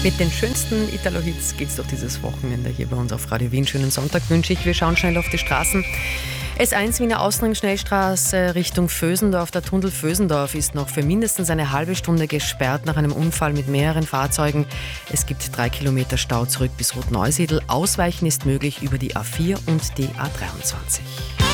Mit den schönsten Italo-Hits geht's durch dieses Wochenende hier bei uns auf Radio Wien. Schönen Sonntag wünsche ich. Wir schauen schnell auf die Straßen. S1 Wiener Ausring-Schnellstraße Richtung Vösendorf. Der Tunnel Vösendorf ist noch für mindestens eine halbe Stunde gesperrt nach einem Unfall mit mehreren Fahrzeugen. Es gibt 3 Kilometer Stau zurück bis Rotneusiedl. Ausweichen ist möglich über die A4 und die A23.